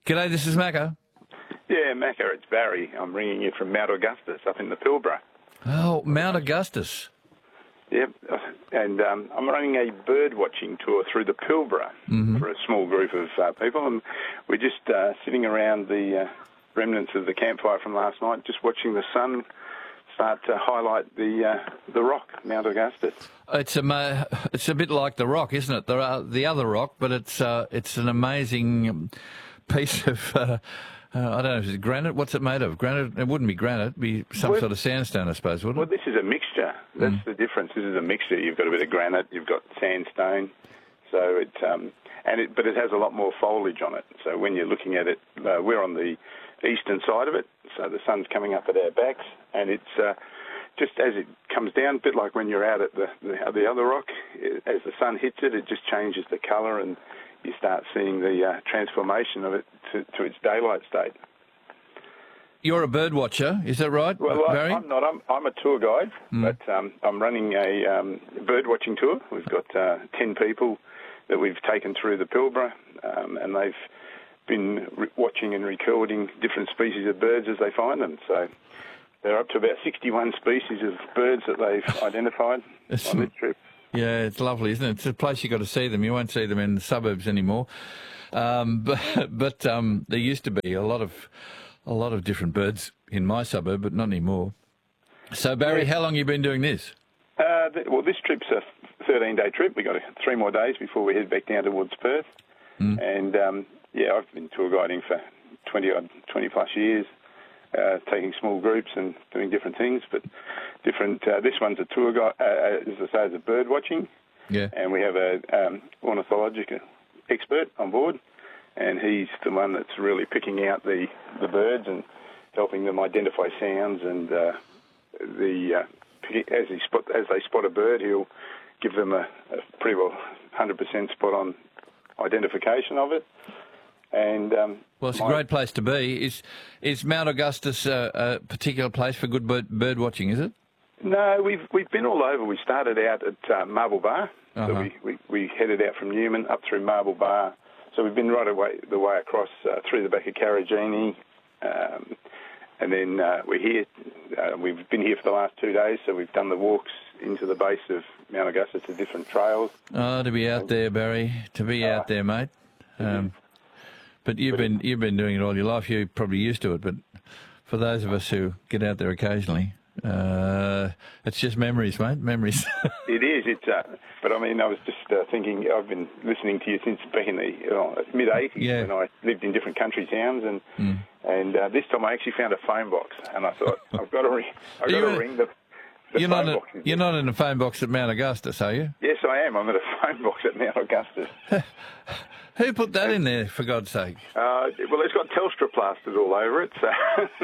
G'day, this is Macca. Yeah, Macca, it's Barry. I'm ringing you from Mount Augustus up in the Pilbara. Oh, Mount Augustus. Yep, and I'm running a bird watching tour through the Pilbara for a small group of people, and we're just sitting around the remnants of the campfire from last night, just watching the sun start to highlight the rock, Mount Augustus. It's a bit like the rock, isn't it? The other rock, but it's an amazing piece of I don't know if it's granite. What's it made of? Granite? It wouldn't be granite. It'd be some sort of sandstone, I suppose, wouldn't it? Well, this is a mixture. That's the difference. This is a mixture. You've got a bit of granite. You've got sandstone. So but it has a lot more foliage on it. So when you're looking at it, we're on the eastern side of it. So the sun's coming up at our backs, and it's just as it comes down, a bit like when you're out at the other rock. As the sun hits it, it just changes the colour, and you start seeing the transformation of it to its daylight state. You're a bird watcher, is that right, well, Barry? I'm not. I'm a tour guide, but I'm running a bird watching tour. We've got 10 people that we've taken through the Pilbara, and they've been watching and recording different species of birds as they find them. So they're up to about 61 species of birds that they've identified on this trip. Yeah, it's lovely, isn't it? It's a place you've got to see them. You won't see them in the suburbs anymore. But there used to be a lot of different birds in my suburb, but not anymore. So, Barry, how long have you been doing this? Well, this trip's a 13-day trip. We've got 3 more days before we head back down towards Perth. And, I've been tour guiding for 20-plus years, taking small groups and doing different things, but this one's a tour guide, as I say, it's a bird watching. Yeah. And we have a ornithological expert on board, and he's the one that's really picking out the birds and helping them identify sounds, and as they spot a bird, he'll give them a pretty well 100% spot on identification of it. And well, it's a great place to be. Is Mount Augustus a particular place for good bird watching, is it? No, we've been all over. We started out at Marble Bar. So we headed out from Newman up through Marble Bar. So we've been the way across through the back of Karajini, and then we're here. We've been here for the last 2 days, so we've done the walks into the base of Mount Augustus to different trails. Oh, to be out there, Barry. To be out there, mate. But you've been doing it all your life. You're probably used to it. But for those of us who get out there occasionally, it's just memories, mate. Memories. It is. But I mean, I was just thinking. I've been listening to you since back in the mid-80s when I lived in different country towns, and this time I actually found a phone box, and I thought I've got to ring. The you're phone box. You're not in a phone box at Mount Augustus, are you? Yes, I am. I'm at a phone box at Mount Augustus. Who put that in there, for God's sake? Well, it's got Telstra plastered all over it, so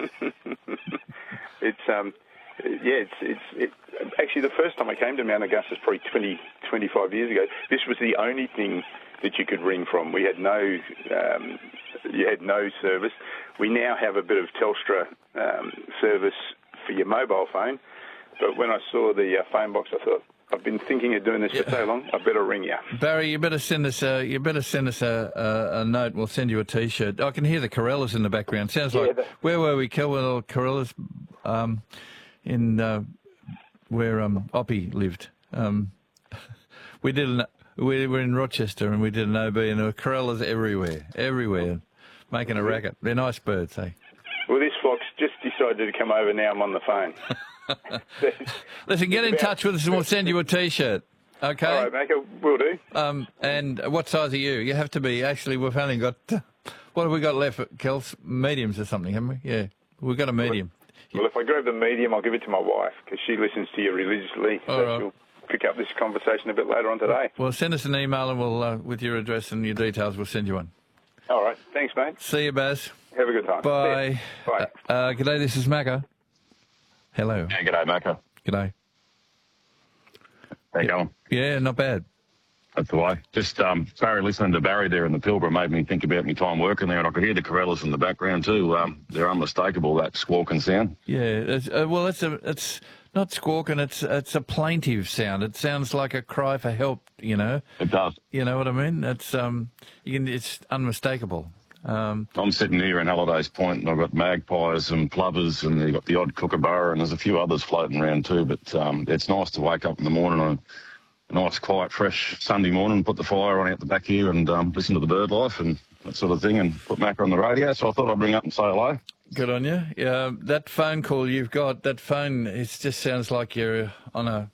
it's actually the first time I came to Mount Augustus, probably 25 years ago. This was the only thing that you could ring from. We had you had no service. We now have a bit of Telstra service for your mobile phone, but when I saw the phone box, I thought, I've been thinking of doing this for so long, I better ring you. Barry, you better send us a note. We'll send you a T-shirt. I can hear the Corellas in the background. Sounds like where were we? Kelwell Corellas, in where Oppie lived. We were in Rochester and we did an OB, and there were Corellas everywhere, making a racket. They're nice birds, eh? Well, this fox just decided to come over. Now I'm on the phone. Listen, get in touch with us and we'll send you a T-shirt. Okay? All right, Macca, will do. And what size are you? You have to be. Actually, we've only got... what have we got left, Kels? Mediums or something, haven't we? Yeah, we've got a medium. Well, if I grab the medium, I'll give it to my wife, because she listens to you religiously, she'll pick up this conversation a bit later on today. Well, send us an email and we'll, with your address and your details, we'll send you one. All right. Thanks, mate. See you, Baz. Have a good time. Bye. Bye. G'day, this is Macca. Hello. Yeah, g'day, Macca. G'day. How you going? Yeah, not bad. That's the way. Just Barry, listening to Barry there in the Pilbara made me think about my time working there, and I could hear the Corellas in the background too. They're unmistakable, that squawking sound. Yeah, it's not squawking. It's a plaintive sound. It sounds like a cry for help. You know. It does. You know what I mean? It's it's unmistakable. I'm sitting here in Halliday's Point, and I've got magpies and plovers, and you've got the odd kookaburra, and there's a few others floating around too. But it's nice to wake up in the morning on a nice, quiet, fresh Sunday morning, put the fire on out the back here, and listen to the bird life and that sort of thing, and put Macca on the radio. So I thought I'd bring up and say hello. Good on you. That phone call you've got, that phone, it just sounds like you're on a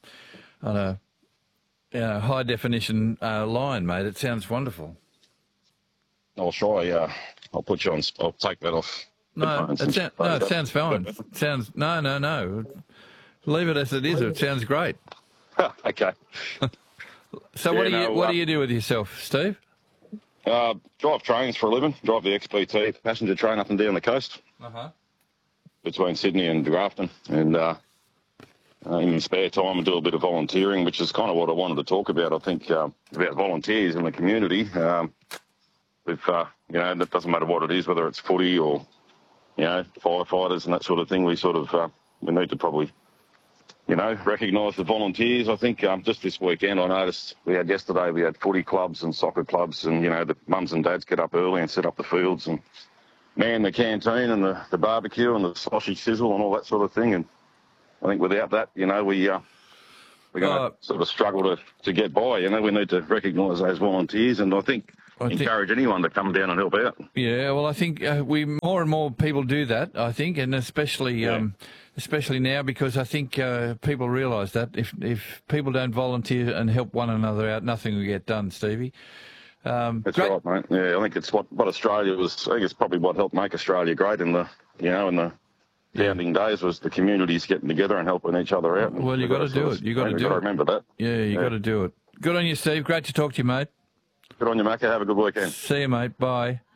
high definition line, mate. It sounds wonderful. I'll try. I'll put you on. I'll take that off. No, it sounds fine. No. Leave it as it is. It sounds great. Okay. So what do you do with yourself, Steve? Drive trains for a living. Drive the XPT passenger train up and down the coast. Between Sydney and Grafton, and in the spare time I do a bit of volunteering, which is kind of what I wanted to talk about. I think about volunteers in the community. With it doesn't matter what it is, whether it's footy or firefighters and that sort of thing. We sort of we need to probably recognise the volunteers. I think just this weekend I noticed we had footy clubs and soccer clubs, and the mums and dads get up early and set up the fields and man the canteen and the barbecue and the sausage sizzle and all that sort of thing. And I think without that, we're going to sort of struggle to get by. We need to recognise those volunteers, and I think encourage anyone to come down and help out. Yeah, well, I think more and more people do that, I think, and especially now, because I think people realise that if people don't volunteer and help one another out, nothing will get done, Stevie. That's right, mate. Yeah, I think it's what Australia was. I think it's probably what helped make Australia great in the founding days, was the communities getting together and helping each other out. Well, you got to do it. You got to do it. Remember that. Yeah, you got to do it. Good on you, Steve. Great to talk to you, mate. Good on you, Macca. Have a good weekend. See you, mate. Bye.